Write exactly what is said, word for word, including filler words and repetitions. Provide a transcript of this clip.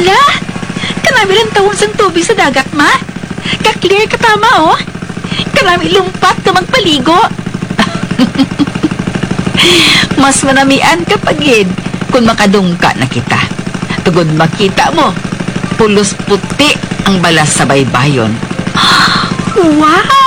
Hala! Kanami lang tawon sang tubig sa dagat, ma. Ka-clear ka tama, oh. Kanami lumpat ka magpaligo. Mas manamian ka pagid kung makadungka na kita. Tugod makita mo, pulos puti ang balas sa baybayon. Wow!